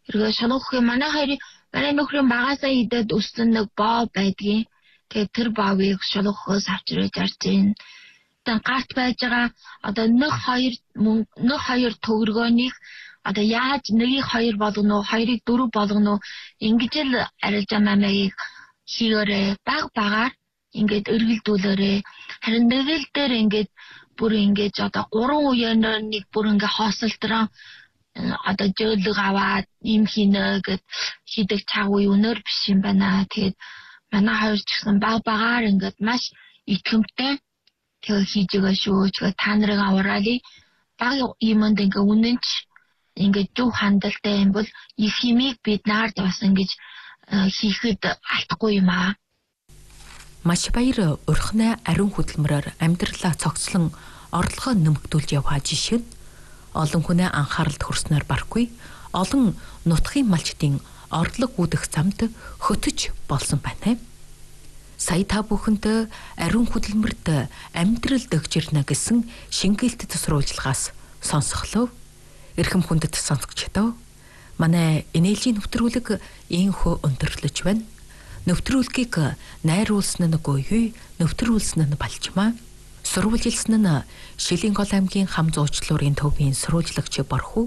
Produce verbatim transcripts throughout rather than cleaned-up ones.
эргээ шалгах юм манай хоёрын манай нөхрийн багасаа идээд өссөн нэг боо байдгийн. Тэгээд тэр боовыг шалгахаас авчирж арж ийн. Тэгээд гарт байж байгаа одоо нэг хоёр нэг хоёр төгрөгөөнийг одоо яаж нэгийг хоёр болгоно уу, хоёрыг дөрөв болгоно уу ингэж л арилж амаамыг хийгээрээ баг багаар ингээд өргөлдүүлээрээ харин нэгээл дээр ингээд бүр ингэж одоо гурван үеэр нэг бүр ингээ хоосолтроо одоо жөөлөг аваад юм хийнэ гэд хийдэг чаг үе өнөр биш юм байна. Тэгээд манай хоёр ч гэсэн баг багаар ингээд маш итгэмжтэй тэгээ хийж байгаа шүү. Тэгээ та нарыг авраали баг юмд ингээ үнэнч ингээ зөв хандалтай юм бол их химиг бид наард бас ингэж хийхэд алдахгүй юм аа. Маш баяр урхнаа ариун хөдөлмөрөөр амьдралаа цогцлон орлогоо нэмэгдүүлж яваа жишээ нь олон хүнээ анхааралд хүрснээр барахгүй олон нутгийн малчдын орлого үүдэх замд хөтөж болсон байна. Сая та бүхэнд ариун хөдөлмөрт амьдрал дэгжирнэ гэсэн шингээлтэд сурвалжлагаас сонсголоо. Эрхэм хүндэт сонсогчдоо манай энергийн нэвтрүүлэг ийхүү өндөрлөж байна. Нэвтрүүлгийг найруулсан нь үгүй, нэвтрүүлсэн нь балчмаа. Сурвалжилсан нь Шилийн гол аймгийн хам зуучлуурын төвийн сурвалжлагч Борхуу.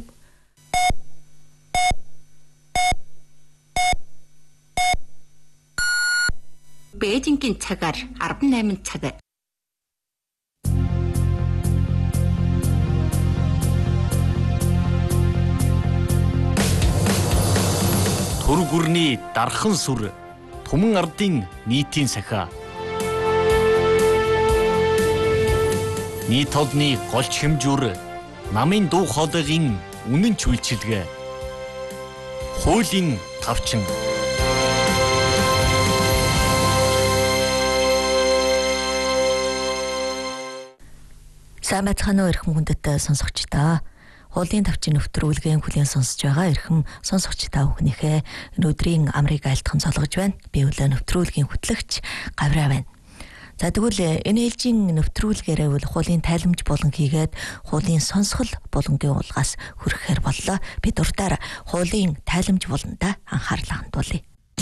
Бээжингийн цагаар арван найман цаг. Түр гүрний дархан сүр Түмэн ардын нийтийн сахиа. Нийт толны голч хэмжүүр намын дуу хоолойгийн үнэн ч үйлчилгээ. Хуулийн тавчин. Сайн байцгаана уу эрхэм хүндэт сонсогчдоо. Хуулийн тавчин нэвтрүүлгийн хүлээн сонсож байгаа эрхэм сонсогч та бүхнийхээ өнөөдрийн Америк айлтхан цолгож байна. Би өглөө нэвтрүүлгийн хөтлөгч Гавраа байна. За тэгвэл энэ ээлжийн нэвтрүүлгээрээ бол хуулийн тайламж болон хийгээд хуулийн сонсгол болонгийн уулгаас хүрэхээр боллоо. Би дуртаар хуулийн тайламж болонда анхаарлаа хандуулъя.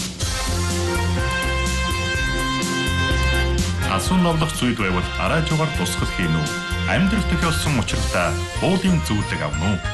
Асуун новлох зүйд байвал араажуугаар тусгал хийн үү? Амьдрал тохиолсон учиртай хуулийн зөвлөг авна уу?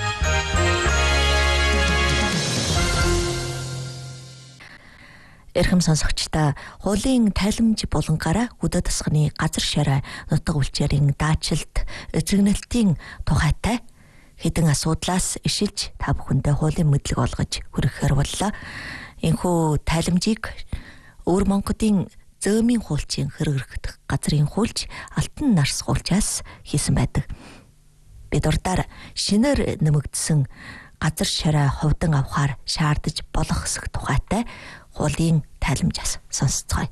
Эрхэм сонсогчдоо хуулийн тайламж болонгаараа хөдөө тасганы газар шараа нутаг үлчээрийн даачилт эзэгнэлтийн тухайтай хэдэн асуудлаас ишилж та бүхэндээ хуулийн мэдлэг олгож хүрэхээр боллоо. Энэхүү тайламжийг өвөр Монголын зөөмийн хуулчийн хэрэгэрхдэх газрын хуульч Алтан Нарс хуулчаас хийсэн байдаг. Бид урдаар шинээр нэмэгдсэн газар шараа хувьдан авахар шаардаж болох хэсэг тухайтай хуулийн тайламжаас сонсцгоё.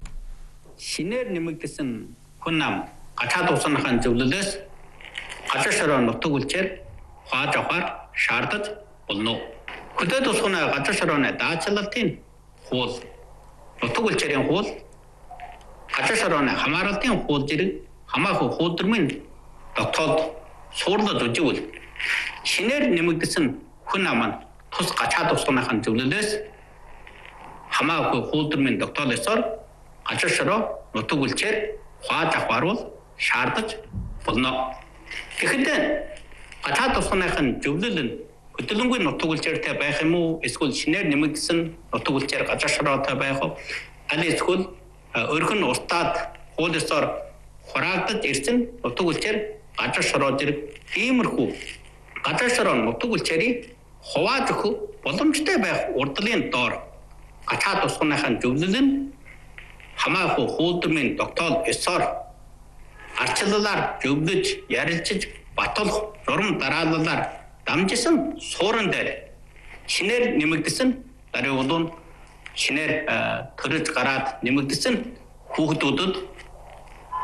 Шинээр нэмэгдсэн хүн нам гачаад усныхаа зөвлөлөөс газар шараа нутаг үлчээр хааж авахар шаардаж болно. Хөдөө тусганы газар шараа даачилалтын хууль, нутаг үлчээрийн хууль, газар шараа хамааралтын хууль зэрэг хамаагүй хуулдрын тогтоолд суурлаж үжигвэл шинээр нэмэгдсэн хүн нам тус гачаад усныхаа зөвлөлөөс хамаагүй хуулдрын тогтоолсоор газар шараа нутаг үлчээр хааж авахар шаардаж болно. Тэгэхдээ гачаад усныхаа зөвлөл нь хөдөлгөөний нутаг үлчээртэй байх юм уу? Эсвэл шинээр нэмэгдсэн нутаг үлчээр газар шараатай байх уу? Аль эсвэл өргөн устдаад хуулиасаар хураагдаж ирсэн нутаг үлчээр газар шараа зэрэг тиймэрхүү газар шараа нутаг үлчээрийг хувааж өгөх боломжтой байх урдлын доор гачаад усныхаа зөвлөл нь хамаагүй хуулдрын тогтоол ёсоор арчлалаар зөвлөж, ярилцаж, батлах журам дараалалаар дамжсан суурин дээр шинээр нэмэгдсэн даруй улуун шинээр төрөж гараад нэмэгдсэн хүүхдүүдэд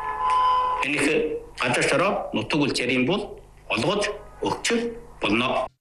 энийх газар шараа нутаг үлчээрийн бол олгож өгч болно.